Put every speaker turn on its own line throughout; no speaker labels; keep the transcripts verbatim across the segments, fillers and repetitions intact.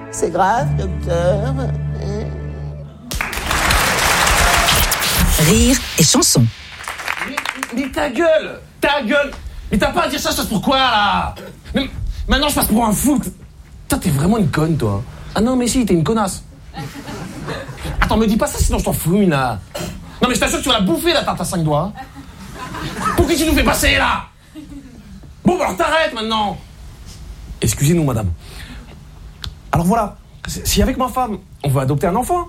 C'est grave, docteur.
Rire et chanson.
Mais, mais ta gueule, ta gueule. Mais t'as pas à dire ça, je passe pour quoi là? Mais maintenant je passe pour un fou. Putain, t'es vraiment une conne, toi. Ah non, mais si, t'es une connasse. Attends, me dis pas ça, sinon je t'en fouine là. Non, mais je t'assure que tu vas la bouffer la tarte à cinq doigts. Pourquoi tu nous fais passer là? Bon, bah alors t'arrêtes maintenant. Excusez-nous, madame. Alors voilà, si avec ma femme, on veut adopter un enfant,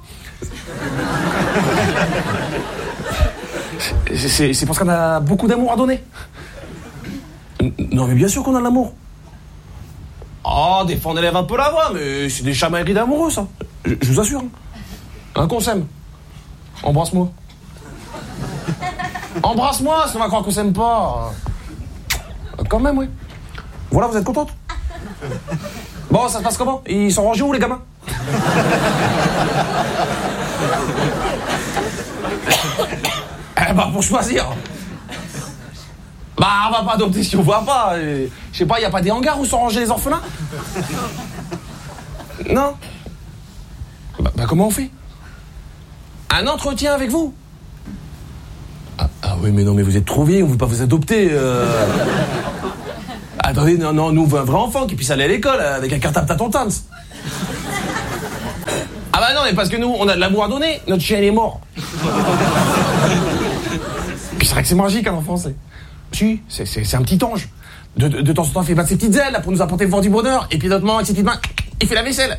c'est, c'est parce qu'on a beaucoup d'amour à donner. Non, mais bien sûr qu'on a de l'amour. Oh, des fois on élève un peu la voix, mais c'est des chamailleries d'amoureux, ça. Je, je vous assure. Un qu'on s'aime. Embrasse-moi. Embrasse-moi, sinon on va croire qu'on s'aime pas. Quand même, oui. Voilà, vous êtes contente? Bon, ça se passe comment? Ils sont rangés où, les gamins? Eh bah, pour choisir. Bah, on va pas adopter si on voit pas. Je sais pas, y a pas des hangars où sont rangés les orphelins? Non. Bah, bah, comment on fait? Un entretien avec vous? Ah, ah oui, mais non, mais vous êtes trop vieille, on veut pas vous adopter. Euh... Attendez, non, non, nous on veut un vrai enfant qui puisse aller à l'école avec un cartable Tatontams. Ah bah non, mais parce que nous, on a de l'amour à donner. Notre chien, il est mort. Puis c'est vrai que c'est magique, un enfant, c'est... Si, c'est, c'est, c'est un petit ange. De, de, de temps en temps, il fait battre ses petites ailes là, pour nous apporter le vent du bonheur. Et puis d'autres moments, avec ses petites mains, il fait la vaisselle.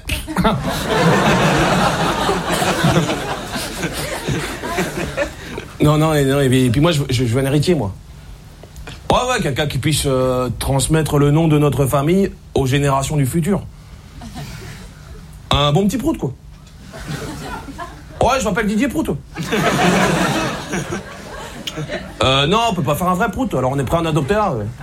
Non, non, et, non, et puis moi, je, je, je veux un héritier, moi. Ouais, ouais, quelqu'un qui puisse euh, transmettre le nom de notre famille aux générations du futur. Un bon petit prout, quoi. Ouais, je m'appelle Didier Prout. Euh, non, on peut pas faire un vrai prout, alors on est prêt à en adopter un. Ouais.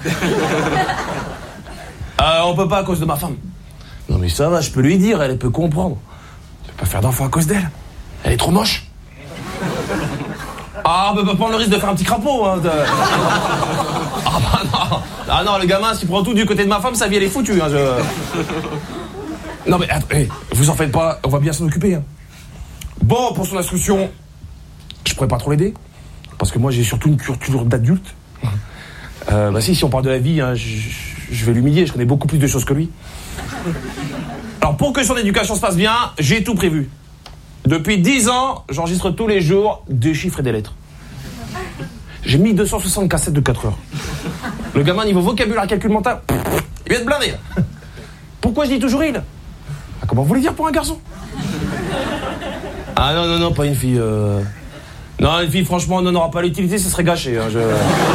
Euh, on peut pas à cause de ma femme. Non, mais ça va, je peux lui dire, elle peut comprendre. Je peux pas faire d'enfant à cause d'elle. Elle est trop moche. Ah, on peut pas prendre le risque de faire un petit crapaud, hein. De... Ah bah non. Ah non, le gamin, s'il prend tout du côté de ma femme, sa vie, elle est foutue, hein. Je... Non, mais attendez, vous en faites pas, on va bien s'en occuper, hein. Bon, pour son instruction, je pourrais pas trop l'aider. Parce que moi, j'ai surtout une culture d'adulte. Euh, bah si, si on parle de la vie, hein, je, je vais l'humilier, je connais beaucoup plus de choses que lui. Alors, pour que son éducation se passe bien, j'ai tout prévu. Depuis dix ans, j'enregistre tous les jours des chiffres et des lettres. J'ai mis deux cent soixante cassettes de quatre heures. Le gamin, niveau vocabulaire, calcul mental, il vient de blinder. Pourquoi je dis toujours il? Ah, comment vous voulez dire pour un garçon? Ah non, non, non, pas une fille. Euh... Non, une fille, franchement, on n'en aura pas l'utilité, ça serait gâché. Hein, je...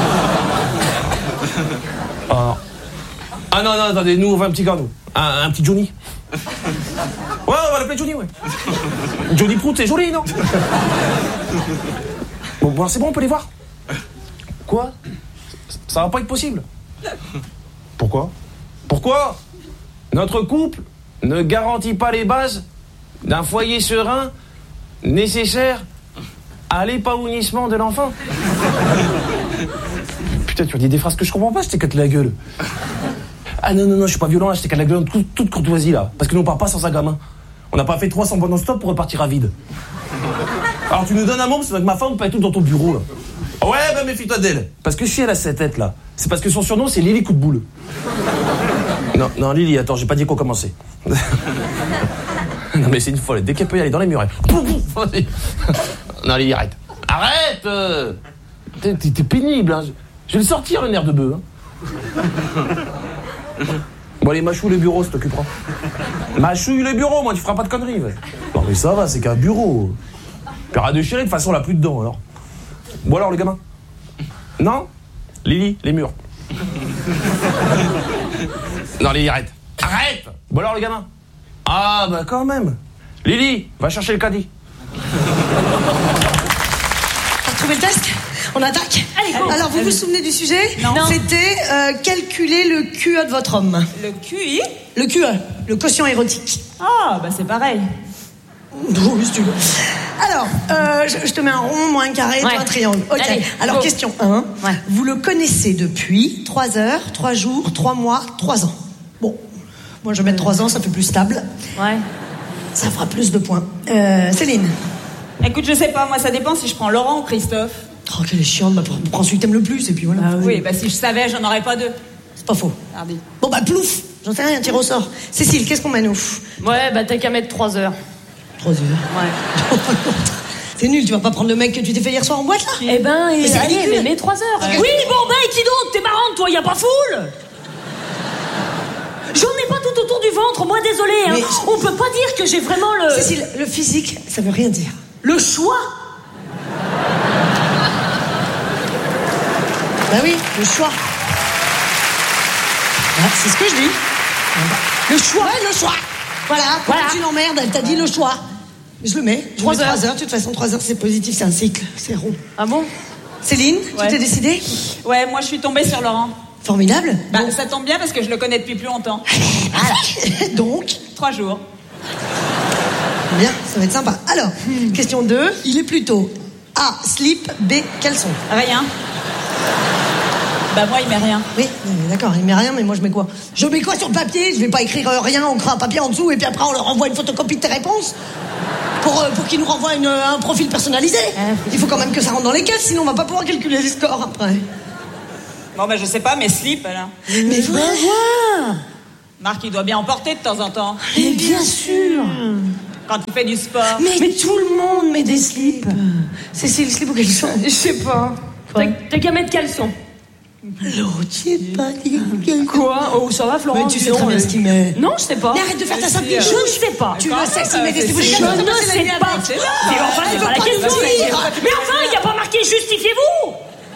ah. ah non, non, attendez, nous, on veut un petit gars, nous. Un, un petit Johnny. Ouais, on va l'appeler Johnny, ouais. Johnny Prout, c'est joli, non? Bon, bon, c'est bon, on peut les voir. Quoi? Ça va pas être possible. Pourquoi? Pourquoi? Notre couple ne garantit pas les bases d'un foyer serein nécessaire à l'épanouissement de l'enfant. Putain, tu as dit des phrases que je comprends pas, je t'éclate la gueule. Ah non, non, non, je suis pas violent, je t'éclate la gueule en toute, toute courtoisie là. Parce que nous on part pas sans un gamin. On n'a pas fait trois cents bonnes non-stop pour repartir à vide. Alors tu nous donnes un mot, c'est que ma femme peut être tout dans ton bureau là. Ouais, bah méfie-toi d'elle. Parce que si elle a cette tête là, c'est parce que son surnom c'est Lily Coup de Boule. Non, non, Lily, attends, j'ai pas dit qu'on commençait. Non mais c'est une folle, dès qu'elle peut y aller dans les murs, elle... Non, Lily, arrête. Arrête euh... t'es, t'es, t'es pénible, hein. Je vais le sortir, le nerf de bœuf. Hein. Bon, allez, mâchouille le bureau, ça t'occupera. Mâchouille le bureau, moi, tu feras pas de conneries. Ouais. Non, mais ça va, c'est qu'un bureau. Puis rien de chier, de toute façon, on l'a plus dedans, alors. Bon, alors, le gamin? Non? Lily, les murs. Non, Lily, arrête. Arrête! Bon, alors, le gamin? Ah, bah, quand même. Lily, va chercher le caddie.
T'as retrouvé le test? On attaque?
Allez, go.
Alors, vous vous souvenez du sujet?
Non.
C'était euh, calculer le Q E de votre homme.
Le Q I?
Le Q E, le quotient érotique.
Ah, bah c'est pareil.
Oui, si tu veux. Alors, euh, je, je te mets un rond, moi un carré, toi
Ouais.
un triangle. Ok.
Allez,
Alors,
go.
question un.
Ouais.
Vous le connaissez depuis trois heures, trois jours, trois mois, trois ans. Bon. Moi, je vais mettre trois ans, ça fait plus stable.
Ouais.
Ça fera plus de points. Euh, Céline.
Écoute, je sais pas, moi ça dépend si je prends Laurent ou Christophe.
Oh, quelle est chiante, bah, prends celui que t'aimes le plus, et puis voilà.
Ah oui, bah si je savais, j'en aurais pas deux.
C'est pas faux.
Hardy.
Bon, bah, plouf. J'en sais rien, tire au sort. Cécile, qu'est-ce qu'on met, nous?
Ouais, bah t'as qu'à mettre trois heures.
Trois heures.
Ouais.
C'est nul, tu vas pas prendre le mec que tu t'es fait hier soir en boîte, là?
Eh ben,
Mais
et
c'est
allez,
ridicule.
mais mets trois heures.
Ouais.
Oui, bon, bah, et qui d'autre? T'es marrante, toi, y a pas foule? J'en ai pas tout autour du ventre, moi, désolé, hein.
Mais-
On peut pas dire que j'ai vraiment le...
Cécile, le physique, ça veut rien dire.
Le choix.
Bah oui, le choix. Ah, c'est ce que je dis. Le choix. Ouais, le choix. Voilà, pourquoi
Voilà.
tu l'emmerdes? Elle t'a dit le choix. Je le mets. Je
Trois
mets
heures.
Trois heures. De toute façon, trois heures, c'est positif, c'est un cycle. C'est rond.
Ah bon?
Céline,
Ouais.
tu t'es décidée?
Ouais, moi je suis tombée sur Laurent.
Formidable.
Bah ça tombe bien parce que je le connais depuis plus longtemps.
Voilà. Donc,
Trois jours.
bien, ça va être sympa. Alors, question deux. Il est plutôt A, slip, B, caleçon.
Rien. Bah moi il met rien.
Oui, euh, d'accord, il met rien, mais moi je mets quoi? Je mets quoi sur le papier? Je vais pas écrire euh, rien, on crée un papier en dessous et puis après on leur envoie une photocopie de tes réponses pour, euh, pour qu'ils nous renvoient une, un profil personnalisé. Il faut quand même que ça rentre dans les caisses, sinon on va pas pouvoir calculer les scores après.
Bon bah je sais pas, mais slip alors.
Mais voilà.
Marc il doit bien en porter de temps en temps.
Mais bien sûr.
Quand il fait du sport.
Mais, mais tout le monde met des slips. Cécile, slip ou caleçon?
Je sais pas. T'as t'as qu'à mettre caleçon.
L'autre, j'ai pas dit quelque
Quoi? Oh, ça va, Florent?
Mais tu sais
dis donc,
très bien
euh,
ce qu'il met.
Non, je sais pas.
Mais arrête de faire ta simple
Je
Je ne sais pas.
Tu
Quand
le
même,
sais s'il met des
c'est-
slips ou
c'est-
des
Je
caleçons.
ne
C'est la
sais
vie
pas.
avec.
Mais enfin,
Elle
c'est
veut
pas la
pas nous
question.
dire.
Mais enfin, il n'y a pas marqué justifiez-vous.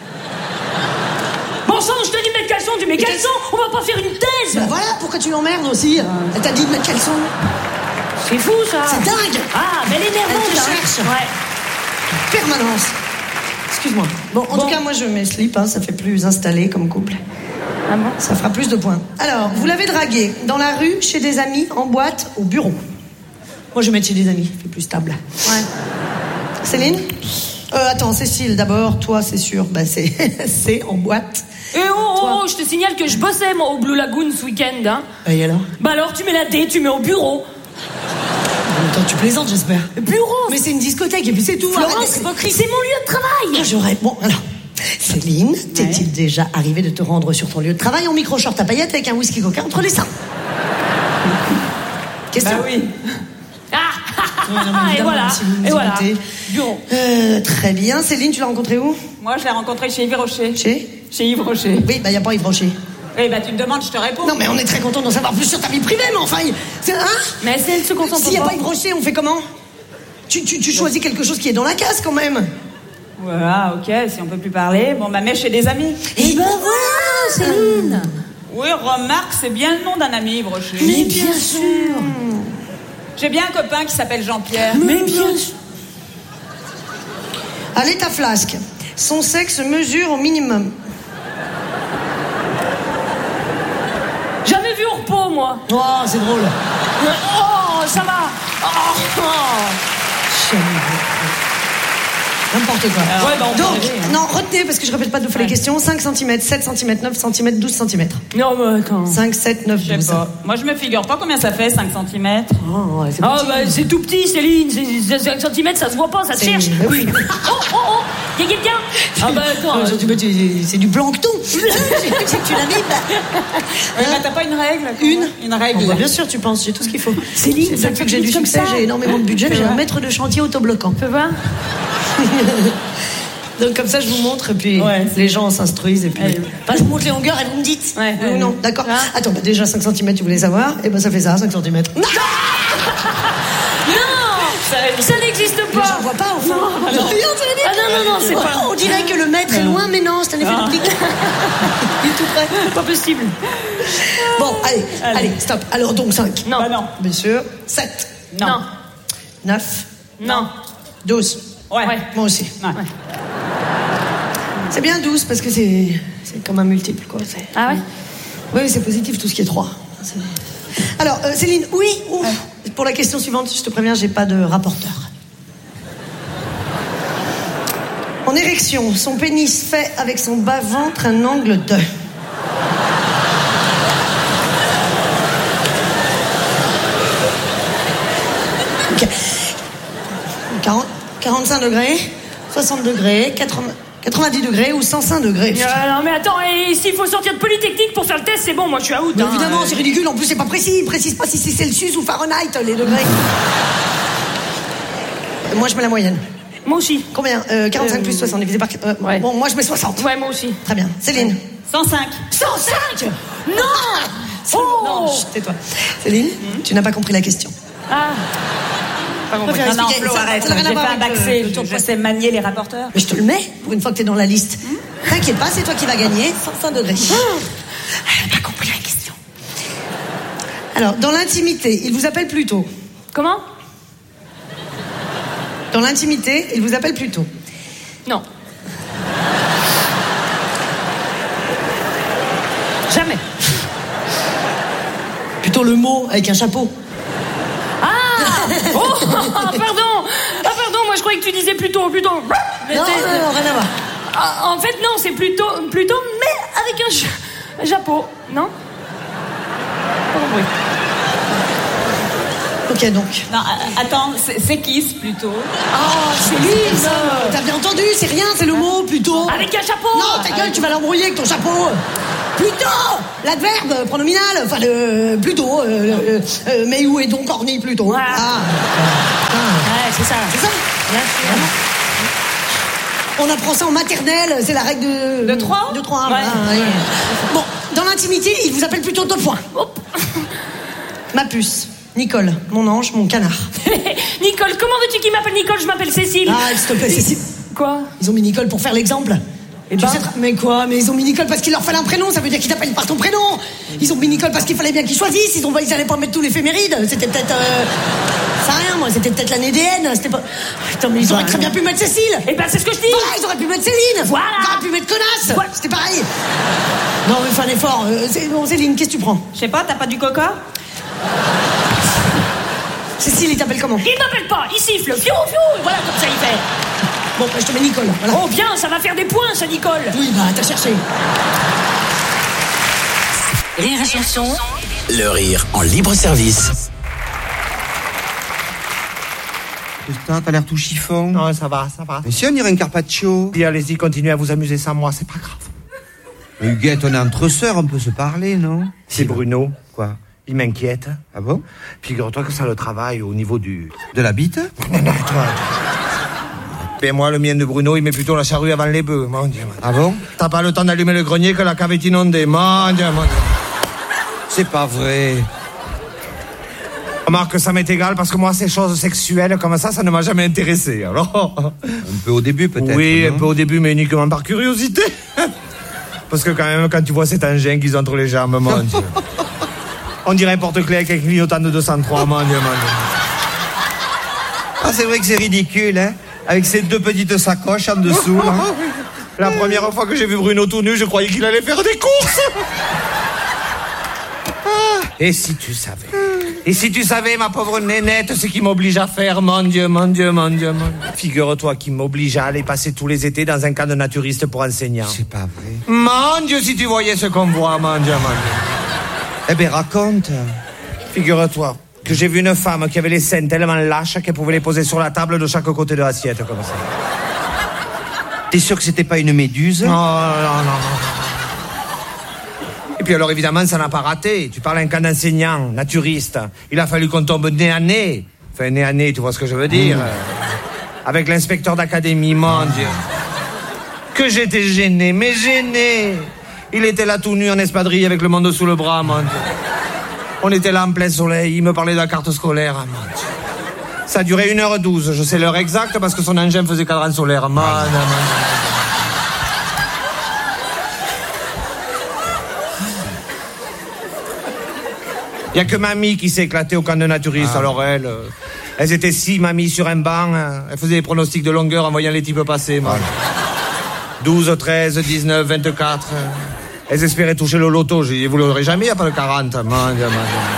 Bon sang, je te dis de mettre caleçon, tu mets caleçon. On va pas faire une thèse.
Bah voilà, pourquoi tu l'emmerdes aussi? Elle t'a dit de mettre caleçon.
C'est fou, ça.
C'est dingue.
Ah, mais elle est nerveuse,
Elle te
hein.
cherche.
Ouais.
Permanence. Excuse-moi. Bon, en
Bon.
tout cas, moi je mets slip, hein, ça fait plus installé comme couple.
Ah bon?
Ça fera plus de points. Alors, vous l'avez dragué dans la rue, chez des amis, en boîte, au bureau. Moi je vais mettre chez des amis, c'est plus stable.
Ouais.
Céline? Euh, attends, Cécile, d'abord, toi c'est sûr, bah c'est c'est en boîte.
Et oh, oh,
Toi.
oh, je te signale que je bossais, moi, au Blue Lagoon ce week-end, hein.
Et alors?
Bah alors, tu mets la D, tu mets au bureau.
Attends, tu plaisantes, j'espère.
Bureau.
Mais c'est une discothèque et puis c'est tout.
Florence,
Arrête
c'est
d'être-
mon lieu de travail.
Ah, j'aurais. Bon, alors. Céline, t'est-il déjà arrivé de te rendre sur ton lieu de travail en micro-short à paillettes avec un whisky coca entre les seins? Question.
Bah oui.
Ah,
Ouais, non, mais
et
évidemment,
voilà.
si vous nous
Et voilà.
écoutez.
Bureau.
Euh, très bien. Céline, tu l'as rencontré où?
Moi je l'ai rencontré chez Yves Rocher.
Chez?
Chez Yves Rocher.
Oui, bah y a pas Yves Rocher.
Eh bah tu me demandes, je te réponds.
Non, mais on est très content d'en savoir plus sur ta vie privée, mais enfin, il- c'est hein?
Mais c'est elle se concentre
S'il y a
pas.
pas Yves Rocher, on fait comment? Tu, tu, tu choisis quelque chose qui est dans la case quand même.
Voilà, ok, si on peut plus parler. Bon bah mais chez des amis.
Et ben voilà, Céline.
Oui, remarque, c'est bien le nom d'un ami, Yves Rocher.
Mais bien sûr.
J'ai bien un copain qui s'appelle Jean-Pierre.
Mais bien sûr. Allez, ta flasque. Son sexe mesure au minimum.
Jamais vu au repos, moi.
Oh, c'est drôle.
Oh, ça va. Oh, oh.
N'importe quoi.
Ouais, bah, on peut
Donc,
rêver, hein.
non, retenez, parce que je répète pas deux fois les questions. cinq centimètres, sept centimètres, neuf centimètres, douze centimètres.
Non, mais attends.
cinq, sept, neuf,
Je sais
douze.
pas. Moi je me figure pas combien ça fait, cinq centimètres.
Oh, ouais, c'est
Ah,
petit.
bah, c'est tout petit, Céline. C'est cinq centimètres, ça se voit pas, ça te
C'est-
cherche.
bah oui.
Oh, oh, oh. Y'a quelqu'un? Ah, bah, attends.
Ah, tu- tu- c'est du plancton. C'est que tu l'as mis.
Ouais, bah, t'as pas une règle quoi
Une
Une règle.
Oh, bah, bien sûr, tu penses, j'ai tout ce qu'il faut.
Céline,
c'est
ça
depuis
te
que j'ai du
comme
succès,
ça.
j'ai énormément de budget,
Tu
j'ai
vois.
un maître de chantier autobloquant.
Tu peux voir?
Donc comme ça, je vous montre, et puis
Ouais.
les gens s'instruisent, et puis...
Allez.
Bah, je vous montre les longueurs, et vous me dites.
Ouais.
Oui ou non, d'accord.
Hein?
Attends, bah, déjà cinq centimètres, tu voulais savoir, et ben ça fait ça, cinq centimètres. Non,
Non! Ça n'existe
mais
pas!
j'en vois pas, enfin.
Non,
Ah,
non.
non, tu l'as dit.
Ah, non, non, non, c'est pas-
On dirait que le maître est loin, mais non, c'est un effet d'optique. Il est tout près.
Pas possible.
Bon, allez, allez, stop. Alors donc cinq.
Non.
Bah non.
Bien sûr. sept.
Non.
neuf.
Non.
douze.
Ouais.
Ouais.
Moi aussi.
Ouais.
C'est bien douze parce que c'est c'est comme un multiple, quoi. C'est-
Ah ouais?
Oui, c'est positif tout ce qui est trois. C'est- Alors, euh, Céline, oui, ouf. Pour la question suivante, je te préviens, j'ai pas de rapporteur. En érection, son pénis fait avec son bas-ventre un angle de... quarante-cinq degrés, soixante degrés, quatre-vingts, quatre-vingt-dix degrés ou cent cinq degrés.
Ah, non mais attends, et s'il faut sortir de Polytechnique pour faire le test, c'est bon, moi je suis out.
Mais
hein.
évidemment, c'est ridicule, en plus c'est pas précis, il précise pas si c'est Celsius ou Fahrenheit, les degrés. Moi je mets la moyenne.
Moi aussi.
Combien euh, quarante-cinq euh, plus soixante divisé par... Euh,
ouais.
Bon, moi je mets soixante.
Ouais, moi aussi.
Très bien. Céline.
cent cinq.
cent cinq.
Non.
Oh non, chut, tais-toi. Céline, mmh. tu n'as pas compris la question.
Ah.
Pas compris. Non, non, Flo, arrête. J'ai fait un bac C, je, je sais manier les rapporteurs.
Mais je te le mets, pour une fois que t'es dans la liste. Mmh. T'inquiète pas, c'est toi qui vas gagner. cent cinq degrés. Mmh. Elle n'a pas compris la question. Alors, dans l'intimité, il vous appelle plus tôt.
Comment?
Dans l'intimité, il vous appelle plus tôt.
Non. Jamais.
Plutôt le mot avec un chapeau.
Ah. Oh, pardon. Ah, pardon, moi je croyais que tu disais plutôt, plutôt.
Non, non, non, rien à voir.
Ah, en fait, non, c'est plutôt, plutôt, mais avec un, cha- un chapeau, non? Pas compris.
Ok, donc.
Non, attends, c'est, c'est kiss plutôt.
Oh, Céline, t'as bien entendu, c'est rien, c'est le mot plutôt.
Avec un chapeau.
Non, ta gueule, tu vas l'embrouiller avec ton chapeau. Plutôt, l'adverbe pronominal, enfin le plutôt, euh, euh, mais où est donc orni plutôt.
Voilà.
Ah.
Ah. Ouais, c'est ça.
C'est ça.
Bien sûr.
On apprend ça en maternelle, c'est la règle de...
De trois
De trois,
ouais.
voilà, ouais. Bon, dans l'intimité, il vous appelle plutôt deux points.
Hop.
Ma puce. Nicole, mon ange, mon canard.
Nicole, comment veux-tu qu'il m'appelle Nicole? Je m'appelle Cécile.
Ah, s'il te plaît, Cécile.
Quoi?
Ils ont mis Nicole pour faire l'exemple.
Et
tu
ben...
sais, mais quoi? Mais ils ont mis Nicole parce qu'il leur fallait un prénom, ça veut dire qu'ils t'appellent par ton prénom. Ils ont mis Nicole parce qu'il fallait bien qu'ils choisissent. Ils ont ils allaient pas mettre tous l'éphéméride. C'était peut-être... Euh... Ça rien, moi, c'était peut-être l'année D N. C'était pas... Putain, mais ils auraient très bien pu mettre Cécile.
Eh ben, c'est ce que je dis.
Voilà, ils auraient pu mettre Céline.
Voilà.
Ils auraient pu mettre Connasse.
Voilà.
C'était pareil. Non, mais fais un effort. Euh, c'est... Bon, Céline, qu'est-ce que tu prends?
Je sais pas, t'as pas du coca?
Cécile, il t'appelle comment?
Il m'appelle pas, il siffle, fiou, fiou, et voilà, comme ça il fait.
Bon, bah, je te mets Nicole. Voilà.
Oh bien, ça va faire des points, ça, Nicole.
Oui, bah, t'as cherché.
Rire et chanson. Le rire en libre service.
Putain, t'as l'air tout chiffon.
Non, ça va, ça va.
Mais si on dirait un carpaccio.
Dis, allez-y, continuez à vous amuser sans moi, c'est pas grave.
Mais Huguette, on est entre sœurs, on peut se parler, non?
C'est Bruno.
Quoi?
Il m'inquiète.
Ah bon?
Figure-toi que ça le travaille au niveau du...
De la bite?
Non, non, toi. Et moi, le mien de Bruno, il met plutôt la charrue avant les bœufs, mon Dieu.
Ah bon?
T'as pas le temps d'allumer le grenier que la cave est inondée, mon Dieu, mon Dieu.
C'est pas vrai.
Remarque que ça m'est égal, parce que moi, ces choses sexuelles comme ça, ça ne m'a jamais intéressé, alors...
Un peu au début, peut-être.
Oui,
non?
un peu au début, mais uniquement par curiosité. Parce que quand même, quand tu vois cet engin qu'ils ont entre les jambes, mon Dieu... On dirait un porte-clés avec un clignotant de deux cent trois, mon Dieu, mon Dieu.
Ah, c'est vrai que c'est ridicule, hein? Avec ces deux petites sacoches en dessous, là.
La première fois que j'ai vu Bruno tout nu, je croyais qu'il allait faire des courses. Et si tu savais... Et si tu savais, ma pauvre nénette, ce qui m'oblige à faire, mon Dieu, mon Dieu, mon Dieu, mon Dieu. Figure-toi qu'il m'oblige à aller passer tous les étés dans un camp de naturistes pour enseignants.
C'est pas vrai.
Mon Dieu, si tu voyais ce qu'on voit, mon Dieu, mon Dieu.
Eh ben, raconte.
Figure-toi que j'ai vu une femme qui avait les seins tellement lâches qu'elle pouvait les poser sur la table de chaque côté de l'assiette, comme ça.
T'es sûr que c'était pas une méduse?
Non, non, non, non. Et puis alors, évidemment, ça n'a pas raté. Tu parles à un camp d'enseignants, naturistes. Il a fallu qu'on tombe nez à nez. Enfin, nez à nez, tu vois ce que je veux dire? mmh. Avec l'inspecteur d'académie, mon Dieu. Que j'étais gêné, mais gêné. Il était là tout nu en espadrille avec le monde sous le bras, mon Dieu. On était là en plein soleil, il me parlait de la carte scolaire, mon Dieu. Ça a duré une heure douze, je sais l'heure exacte parce que son engin faisait cadran solaire, mon Dieu. Il n'y a que mamie qui s'est éclatée au camp de naturistes, ah. Alors elle... Euh, elles étaient six mamies sur un banc, hein, elles faisaient des pronostics de longueur en voyant les types passer, mon Dieu. douze, treize, dix-neuf, vingt-quatre... Elles espéraient toucher le loto. J'ai dit, vous l'aurez jamais, il n'y a pas le quarante. Mon Dieu, mon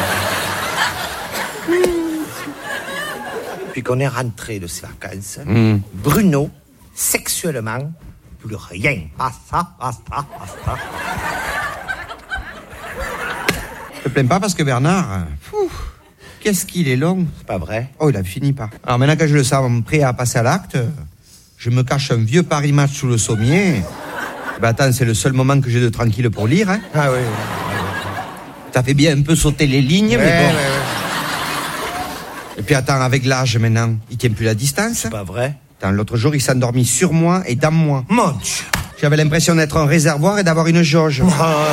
Dieu. Puis qu'on est rentré de ces vacances, mm. Bruno, sexuellement, plus rien. Basta, basta, basta.
Je te plains pas parce que Bernard... Pfff, Qu'est-ce qu'il est long.
C'est pas vrai.
Oh, il a fini pas. Alors maintenant que je le sens prêt à passer à l'acte, je me cache un vieux Paris Match sous le sommier. Ben attends, c'est le seul moment que j'ai de tranquille pour lire. Hein.
Ah oui.
Ça fait bien un peu sauter les lignes,
Ouais,
mais bon.
ouais, ouais.
Et puis attends, avec l'âge maintenant, il tient plus la distance.
C'est pas vrai.
Attends, l'autre jour, il s'est endormi sur moi et dans moi.
Mon Dieu.
J'avais l'impression d'être un réservoir et d'avoir une jauge.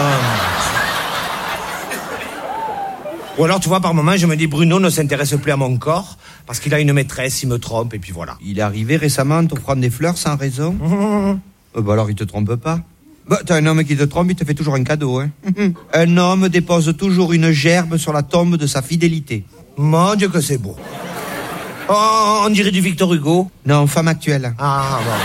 Ou alors, tu vois, par moment, je me dis, Bruno ne s'intéresse plus à mon corps parce qu'il a une maîtresse, il me trompe, et puis voilà.
Il est arrivé récemment t'offrant des fleurs sans raison. Mmh. Euh, bah alors, il te trompe pas. Bah, t'as un homme qui te trompe, il te fait toujours un cadeau, hein. Mmh. Un homme dépose toujours une gerbe sur la tombe de sa fidélité.
Mon Dieu que c'est beau. Oh, on dirait du Victor Hugo.
Non, femme actuelle.
Ah, bon.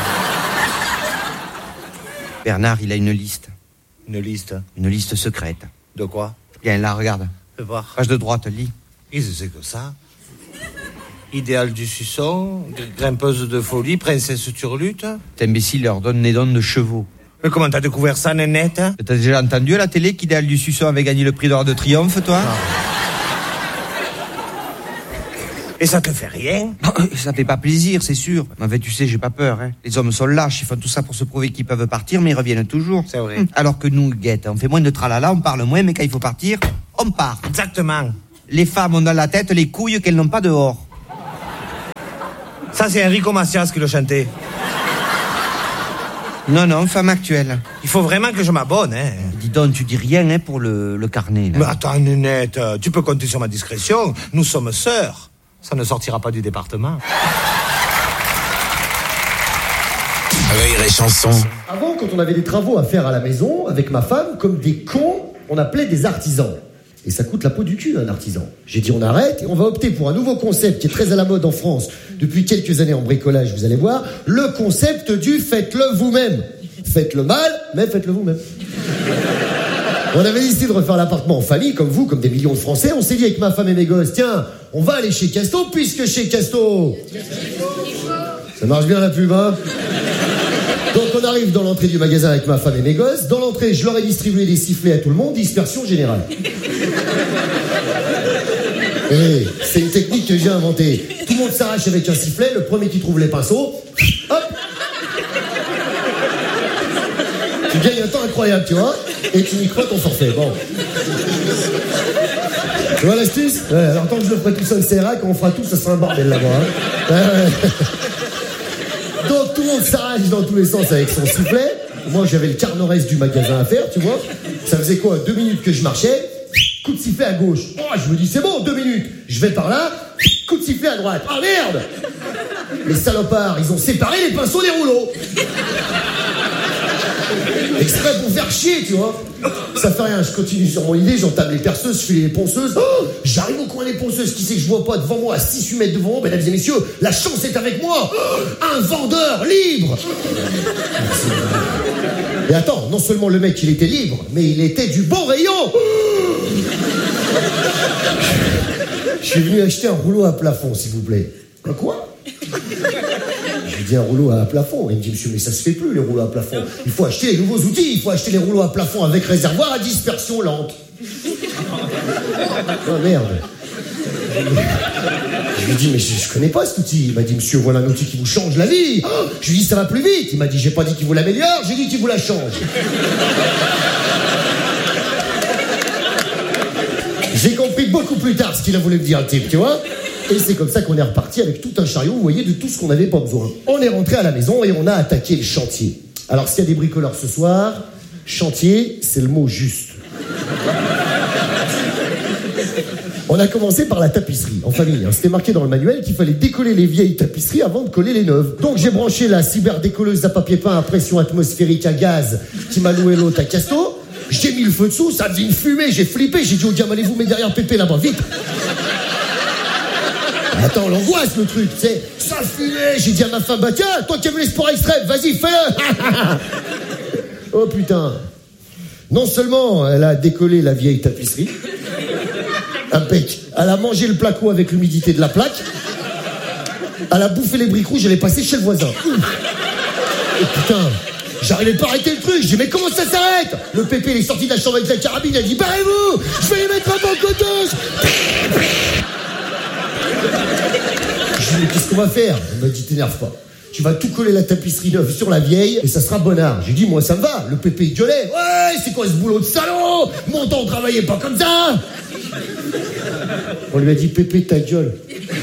Bernard, il a une liste.
Une liste.
Une liste secrète.
De quoi?
Viens, là, regarde.
Fais voir.
Page de droite, lis.
Qu'est-ce que c'est que ça? Idéal du suçon, grimpeuse de folie, princesse turlute.
Cet imbécile leur donne des dons de chevaux.
Mais comment t'as découvert ça, Nénette?
T'as déjà entendu à la télé qu'Idéal du Suçon avait gagné le prix d'or de triomphe, toi?
Ah. Et ça te fait rien?
Ça fait pas plaisir, c'est sûr. Mais en fait, tu sais, j'ai pas peur. Hein. Les hommes sont lâches, ils font tout ça pour se prouver qu'ils peuvent partir, mais ils reviennent toujours.
C'est vrai.
Alors que nous, Guette, on fait moins de tralala, on parle moins, mais quand il faut partir, on part.
Exactement.
Les femmes ont dans la tête les couilles qu'elles n'ont pas dehors.
Ça, c'est Enrico Macias qui le chantait.
Non, non, femme actuelle.
Il faut vraiment que je m'abonne, hein.
Dis donc, tu dis rien, hein, pour le, le carnet, là.
Mais attends, Nénette, tu peux compter sur ma discrétion. Nous sommes sœurs. Ça ne sortira pas du département.
Rire et chanson.
Avant, quand on avait des travaux à faire à la maison, avec ma femme, comme des cons, on appelait des artisans. Et ça coûte la peau du cul, un artisan. J'ai dit on arrête et on va opter pour un nouveau concept qui est très à la mode en France depuis quelques années en bricolage, vous allez voir, le concept du faites-le vous-même. Faites-le mal, mais faites-le vous-même. On avait décidé de refaire l'appartement en famille, comme vous, comme des millions de Français. On s'est dit avec ma femme et mes gosses, tiens, on va aller chez Casto, puisque chez Casto... Ça marche bien la pub, hein? Donc on arrive dans l'entrée du magasin avec ma femme et mes gosses. Dans l'entrée, je leur ai distribué des sifflets à tout le monde, dispersion générale. Et c'est une technique que j'ai inventée. Tout le monde s'arrache avec un sifflet, le premier qui trouve les pinceaux, hop! Tu gagnes un temps incroyable, tu vois, et tu n'y crois ton forfait. Bon. Tu vois l'astuce? Ouais, alors tant que je le ferai tout seul, c'est vrai, quand on fera tout, ça sera un bordel là-bas. Hein. Ouais, ouais. Donc tout le monde s'arrache dans tous les sens avec son sifflet. Moi, j'avais le quart nord-est du magasin à faire, tu vois. Ça faisait quoi? Deux minutes que je marchais, coup de sifflet à gauche. Oh, je me dis, c'est bon, deux minutes. Je vais par là, coup de sifflet à droite. Ah, merde! Les salopards, ils ont séparé les pinceaux des rouleaux. Exprès pour faire chier, tu vois. Ça fait rien, je continue sur mon idée, j'entame les perceuses, je fais les ponceuses. Oh, j'arrive au coin des ponceuses, qui c'est que je vois pas devant moi, à six huit mètres devant moi, mesdames et messieurs, la chance est avec moi. Oh, un vendeur libre. Et attends, non seulement le mec, il était libre, mais il était du bon rayon. Je suis venu acheter un rouleau à plafond, s'il vous plaît. Un quoi? Je lui dis un rouleau à plafond. Il me dit, monsieur, mais ça se fait plus, les rouleaux à plafond. Il faut acheter les nouveaux outils. Il faut acheter les rouleaux à plafond avec réservoir à dispersion lente. Oh merde. Je lui dis, mais je, je connais pas cet outil. Il m'a dit, monsieur, voilà un outil qui vous change la vie. Oh, je lui dis, ça va plus vite. Il m'a dit, j'ai pas dit qu'il vous l'améliore, j'ai dit qu'il vous la change. J'ai compris beaucoup plus tard ce qu'il a voulu me dire, le type, tu vois. Et c'est comme ça qu'on est reparti avec tout un chariot, vous voyez, de tout ce qu'on n'avait pas besoin. On est rentré à la maison et on a attaqué le chantier. Alors, s'il y a des bricoleurs ce soir, chantier, c'est le mot juste. On a commencé par la tapisserie, en famille. Hein. C'était marqué dans le manuel qu'il fallait décoller les vieilles tapisseries avant de coller les neuves. Donc j'ai branché la cyberdécolleuse à papier peint à pression atmosphérique à gaz qui m'a loué l'autre à Casto. J'ai mis le feu dessous, ça faisait une fumée, j'ai flippé. J'ai dit au diable, allez-vous mettre derrière Pépé là-bas, vite. Attends, l'angoisse, le truc, tu sais. Ça fumait. J'ai dit à ma femme, bah tiens, toi qui aimes les sports extrêmes, vas-y, fais-le. Oh putain. Non seulement elle a décollé la vieille tapisserie, impec. Elle a mangé le placo avec l'humidité de la plaque. Elle a bouffé les briques rouges, elle est passée chez le voisin. Et putain, j'arrivais pas à arrêter le truc. J'ai dit, mais comment ça s'arrête? Le pépé, il est sorti de la chambre avec la carabine, il a dit, barrez-vous, je vais les mettre à mon cotos. qu'on va faire? Elle m'a dit, t'énerve pas. Tu vas tout coller la tapisserie neuve sur la vieille et ça sera bonnard. J'ai dit, moi ça me va. Le pépé il gueulait. Ouais, c'est quoi ce boulot de salaud? Mon temps, on travaillait pas comme ça. On lui a dit, pépé, ta gueule.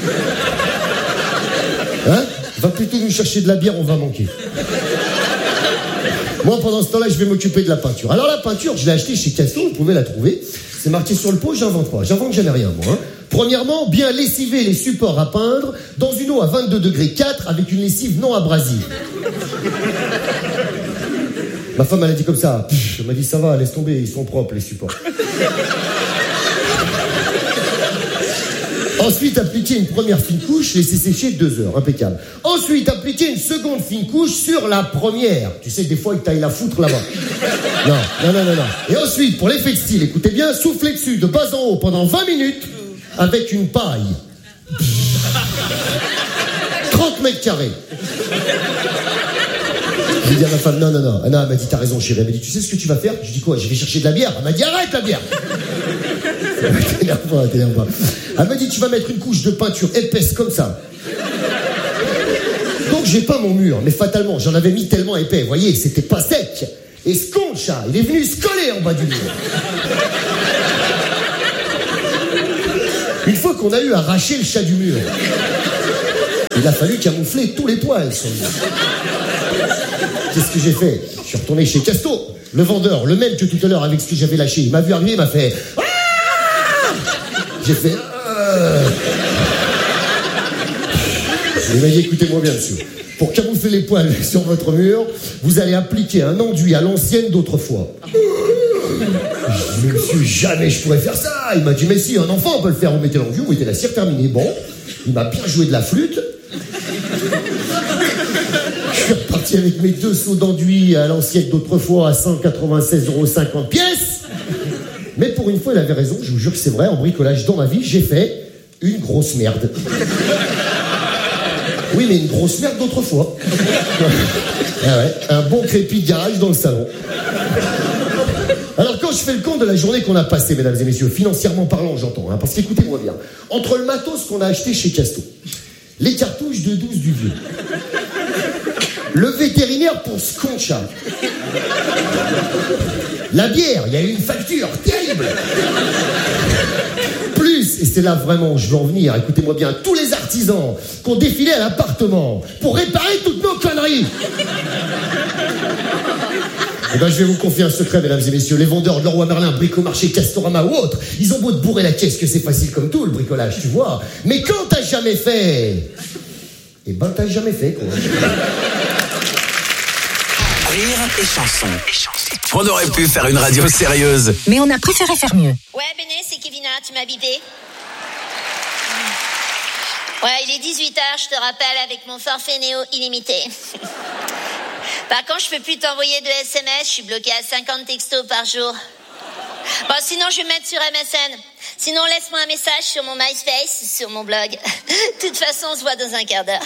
Hein? Va plutôt nous chercher de la bière, on va manquer. Moi, pendant ce temps-là, je vais m'occuper de la peinture. Alors la peinture, je l'ai achetée chez Casto, vous pouvez la trouver. C'est marqué sur le pot, j'invente pas. J'invente jamais rien, moi. Hein. Premièrement, bien lessiver les supports à peindre dans une eau à vingt-deux degrés quatre avec une lessive non abrasive. Ma femme, elle a dit comme ça. Pff, elle m'a dit, ça va, laisse tomber, ils sont propres, les supports. Ensuite, appliquer une première fine couche, laisser sécher deux heures, impeccable. Ensuite, appliquer une seconde fine couche sur la première. Tu sais, des fois, ils taillent la foutre là-bas. Non, non, non, non, non. Et ensuite, pour l'effet de style, écoutez bien, soufflez dessus de bas en haut pendant vingt minutes avec une paille. trente mètres carrés. J'ai dit à ma femme, non, non, non. Anna, elle m'a dit, t'as raison, chérie. Elle m'a dit, tu sais ce que tu vas faire? Je dis quoi? Je vais chercher de la bière. Elle m'a dit, arrête la bière. T'énerve pas, t'énerve pas. Elle m'a dit, tu vas mettre une couche de peinture épaisse comme ça. Donc j'ai peint mon mur, mais fatalement, j'en avais mis tellement épais, vous voyez, c'était pas sec. Et ce con chat, il est venu se coller en bas du mur. Une fois qu'on a eu arraché le chat du mur, il a fallu camoufler tous les poils sur le mur. Qu'est-ce que j'ai fait? Je suis retourné chez Casto, le vendeur, le même que tout à l'heure avec ce que j'avais lâché. Il m'a vu arriver, il m'a fait... Ah, j'ai fait... Euh... Il m'a dit, écoutez-moi bien, monsieur. Pour camoufler les poils sur votre mur, vous allez appliquer un enduit à l'ancienne d'autrefois. Je me suis jamais je pourrais faire ça. Il m'a dit, mais si, un enfant peut le faire. Vous mettez l'enduit, vous mettez la cire, terminée. Bon, il m'a bien joué de la flûte. Je suis reparti avec mes deux seaux d'enduit à l'ancienne d'autrefois à cent quatre-vingt-seize euros cinquante pièces. Mais pour une fois, il avait raison, je vous jure que c'est vrai, en bricolage dans ma vie, j'ai fait une grosse merde. Oui, mais une grosse merde d'autrefois. Ah ouais, un bon crépi de garage dans le salon. Alors quand je fais le compte de la journée qu'on a passée, mesdames et messieurs, financièrement parlant, j'entends, hein, parce qu'écoutez-moi bien, entre le matos qu'on a acheté chez Casto, les cartouches de douze du vieux, le vétérinaire pour ce con chat, la bière, il y a eu une facture terrible. Plus, et c'est là vraiment où je veux en venir, écoutez-moi bien, tous les artisans qui ont défilé à l'appartement pour réparer toutes nos conneries. Eh ben, je vais vous confier un secret, mesdames et messieurs. Les vendeurs de Leroy Merlin, Bricomarché, Castorama ou autres, ils ont beau te bourrer la caisse que c'est facile comme tout, le bricolage, tu vois. Mais quand t'as jamais fait, eh ben, t'as jamais fait, quoi.
Rire et chanson. On aurait pu faire une radio sérieuse,
mais on a préféré faire mieux.
Ouais, Béné, c'est Kevina, tu m'as bipé. Ouais, il est dix-huit heures, je te rappelle, avec mon forfait Néo illimité. Par contre, je peux plus t'envoyer de S M S, je suis bloquée à cinquante textos par jour. Bon, sinon, je vais me mettre sur M S N. Sinon, laisse-moi un message sur mon MySpace, sur mon blog. De toute façon, on se voit dans un quart d'heure.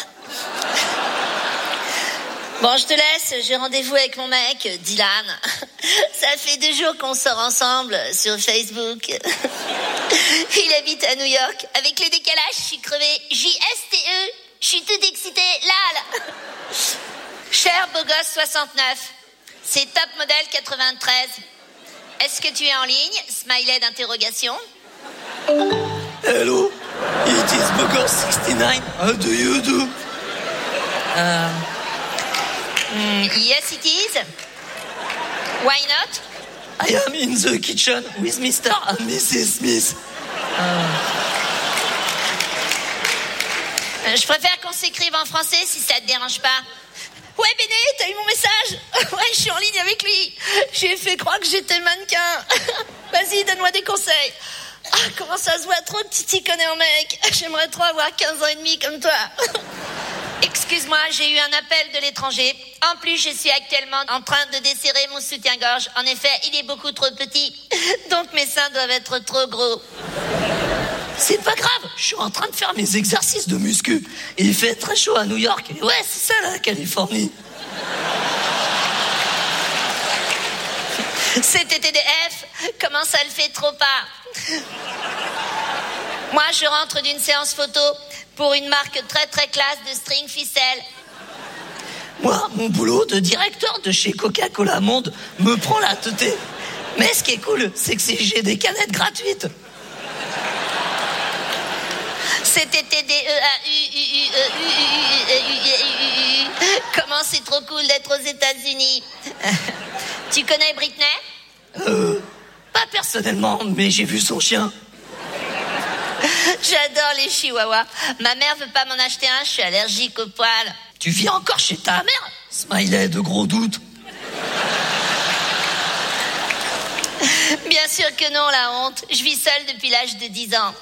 Bon, je te laisse, j'ai rendez-vous avec mon mec, Dylan. Ça fait deux jours qu'on sort ensemble sur Facebook. Il habite à New York. Avec le décalage, je suis crevée. J S T E, je suis toute excitée. Là, là. Cher beau gosse soixante-neuf, c'est top modèle quatre-vingt-treize. Est-ce que tu es en ligne? Smiley d'interrogation.
Hello, it is beau gosse sixty-nine. How do you do?
Euh... Mm, yes, it is. Why not?
I am in the kitchen with Mister and Missus Smith.
Euh... Je préfère qu'on s'écrive en français si ça te dérange pas. Ouais, Béné, t'as eu mon message? Ouais, je suis en ligne avec lui. J'ai fait croire que j'étais mannequin. Vas-y, donne-moi des conseils. Ah, comment ça se voit trop que tu t'y connais en mec. J'aimerais trop avoir quinze ans et demi comme toi. Excuse-moi, j'ai eu un appel de l'étranger. En plus, je suis actuellement en train de desserrer mon soutien-gorge. En effet, il est beaucoup trop petit. Donc mes seins doivent être trop gros.
C'est pas grave, je suis en train de faire mes exercices de muscu. Et il fait très chaud à New York. Et ouais, c'est ça la Californie.
C'est T T D F, comment ça le fait trop pas? Moi, je rentre d'une séance photo pour une marque très très classe de string ficelle.
Moi, mon boulot de directeur de chez Coca-Cola Monde me prend la teuté. Mais ce qui est cool, c'est que j'ai des canettes gratuites.
C'était D E A U U U E U U U U. Comment c'est trop cool d'être aux États-Unis. Tu connais Britney?
Euh, pas personnellement, mais j'ai vu son chien.
J'adore les chihuahuas. Ma mère veut pas m'en acheter un, je suis allergique aux poils.
Tu vis encore chez ta mère? Smiley de gros doutes.
Bien sûr que non, la honte. Je vis seule depuis l'âge de dix ans.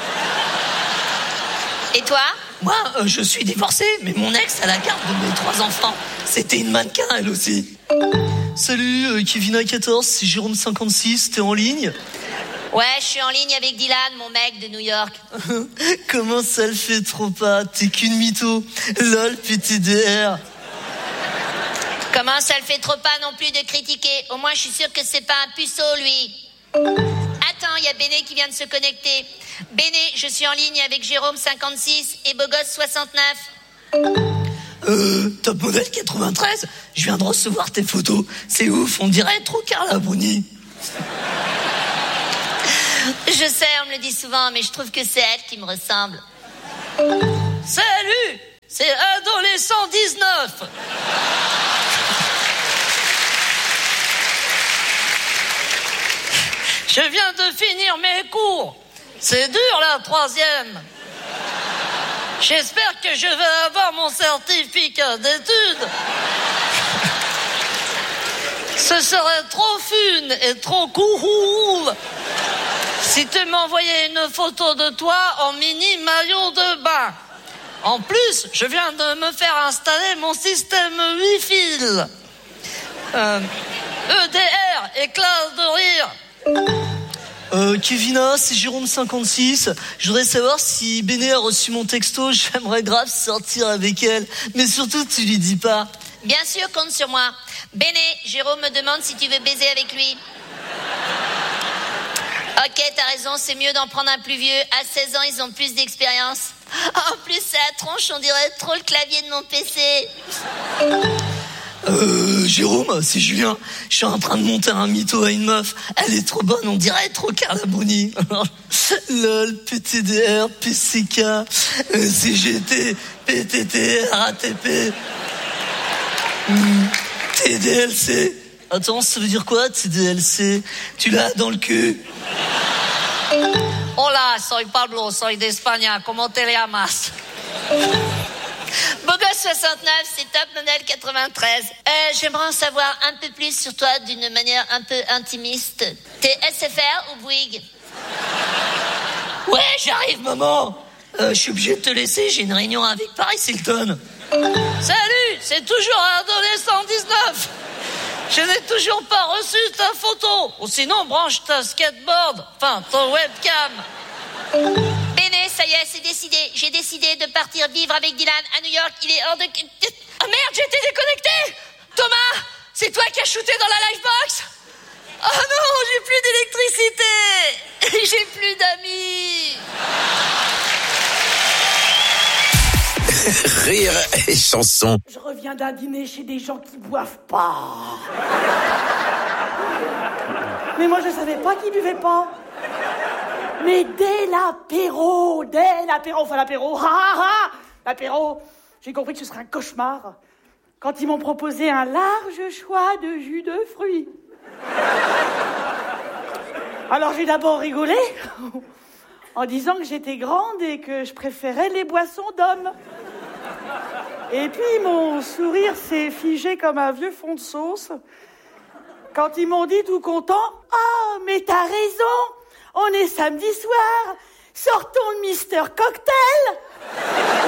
Et toi?
Moi, euh, je suis divorcé, mais mon ex a la garde de mes trois enfants. C'était une mannequin, elle aussi. Salut, euh, Kevin A quatorze, c'est Jérôme cinquante-six, t'es en ligne?
Ouais, je suis en ligne avec Dylan, mon mec de New York.
Comment ça le fait trop pas? T'es qu'une mytho. Lol, P T D R.
Comment ça le fait trop pas non plus de critiquer? Au moins, je suis sûre que c'est pas un puceau, lui. Attends, il y a Béné qui vient de se connecter. Béné, je suis en ligne avec Jérôme cinquante-six et Bogos soixante-neuf.
Euh, top modèle quatre-vingt-treize. Je viens de recevoir tes photos. C'est ouf, on dirait trop Carla Bruni.
Je sais, on me le dit souvent, mais je trouve que c'est elle qui me ressemble.
Salut, c'est Adolescent dix-neuf. Je viens de finir mes cours. C'est dur la troisième. J'espère que je vais avoir mon certificat d'études. Ce serait trop fun et trop cool si tu m'envoyais une photo de toi en mini maillot de bain. En plus, je viens de me faire installer mon système Wi-Fi. Euh, E D R, éclat de rire. Euh, Kevina, c'est Jérôme cinquante-six. Je voudrais savoir si Béné a reçu mon texto. J'aimerais grave sortir avec elle. Mais surtout, tu lui dis pas.
Bien sûr, compte sur moi. Béné, Jérôme me demande si tu veux baiser avec lui. Ok, t'as raison, c'est mieux d'en prendre un plus vieux. À seize ans, ils ont plus d'expérience. En plus, c'est à tronche, on dirait trop le clavier de mon P C.
Euh, Jérôme, c'est Julien. Je suis en train de monter un mytho à une meuf. Elle est trop bonne, on dirait trop Carla Bruni. Lol, P T D R, P C K, C G T, P T T, R A T P, hmm, T D L C. Attends, ça veut dire quoi, T D L C? Tu l'as dans le cul?
Hola, soy Pablo, soy de España. ¿Cómo te llamas? Bogos soixante-neuf, c'est top modèle quatre-vingt-treize. Euh, j'aimerais en savoir un peu plus sur toi d'une manière un peu intimiste. T'es S F R ou Bouygues?
Ouais, j'arrive, maman. Euh, je suis obligé de te laisser, j'ai une réunion avec Paris Hilton. Salut, c'est toujours Adolescent dix-neuf. Je n'ai toujours pas reçu ta photo. Ou sinon, branche ta skateboard. Enfin, ton webcam.
Béné, ça y est, c'est décidé. J'ai décidé de partir vivre avec Dylan à New York. Il est hors de...
Ah merde, j'ai été déconnecté. Thomas, c'est toi qui as shooté dans la livebox? Oh non, j'ai plus d'électricité. J'ai plus d'amis.
Rire et chanson.
Je reviens d'un dîner chez des gens qui boivent pas. Mais moi, je savais pas qu'ils buvaient pas. Mais dès l'apéro, dès l'apéro, enfin l'apéro, ha ha ha, l'apéro, j'ai compris que ce serait un cauchemar. Quand ils m'ont proposé un large choix de jus de fruits. Alors j'ai d'abord rigolé, en disant que j'étais grande et que je préférais les boissons d'hommes. Et puis mon sourire s'est figé comme un vieux fond de sauce quand ils m'ont dit tout content « Oh, mais t'as raison, on est samedi soir, sortons le Mister Cocktail !»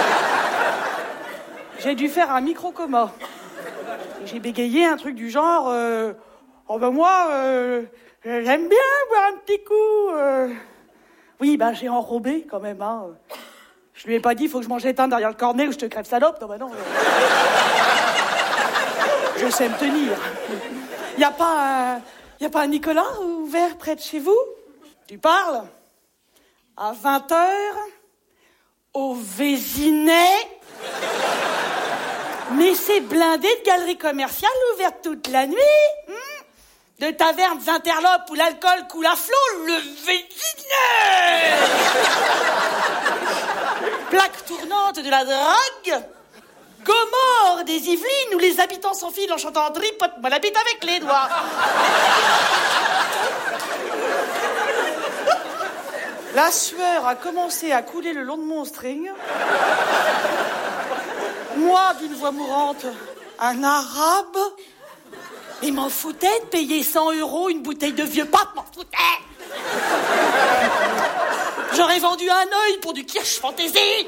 J'ai dû faire un micro-coma. J'ai bégayé un truc du genre euh, « Oh ben moi, euh, j'aime bien boire un petit coup. Euh... » Oui, ben j'ai enrobé quand même, hein. Je lui ai pas dit, faut que je mange l'étain derrière le cornet ou je te crève salope. Non, bah non. Je sais me tenir. Y a pas un, y a pas un Nicolas ouvert près de chez vous? Tu parles? À vingt heures, au Vésinet. Mais c'est blindé de galeries commerciales ouvertes toute la nuit. Hmm. De tavernes interlopes où l'alcool coule à flot, le Vésinet. Plaque tournante de la drague. Gomorre des Yvelines où les habitants s'enfilent en chantant « Tripote-moi la bite avec les doigts ». La sueur a commencé à couler le long de mon string. Moi, d'une voix mourante, un arabe. Et m'en foutait de payer cent euros une bouteille de vieux pape, m'en foutait. J'aurais vendu un œil pour du Kirsch Fantasy.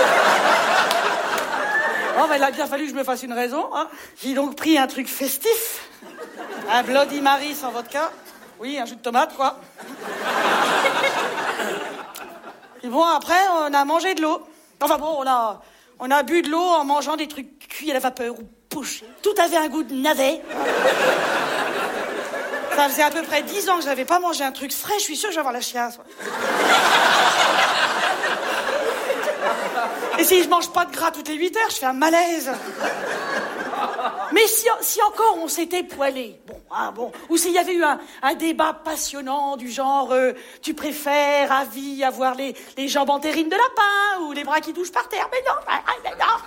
Oh, ben, il a bien fallu que je me fasse une raison, hein. J'ai donc pris un truc festif. Un Bloody Mary sans vodka. Oui, un jus de tomate, quoi. Et bon, après, on a mangé de l'eau. Enfin bon, on a, on a bu de l'eau en mangeant des trucs cuits à la vapeur ou pochés. Tout avait un goût de navet. Ça faisait à peu près dix ans que j'avais pas mangé un truc frais. Je suis sûre que je vais avoir la chiasse. Et si je mange pas de gras toutes les huit heures, je fais un malaise. Mais si, si encore on s'était poilé, bon, hein, bon, ou s'il y avait eu un, un débat passionnant du genre euh, tu préfères à vie avoir les, les jambes en terrine de lapin ou les bras qui touchent par terre, mais non, mais non.